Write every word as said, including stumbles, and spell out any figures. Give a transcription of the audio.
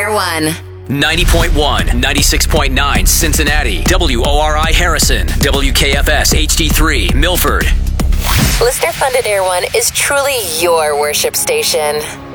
Air One. ninety point one, ninety-six point nine Cincinnati, W O R I Harrison, W K F S H D three Milford. Listener-funded Air One is truly your worship station.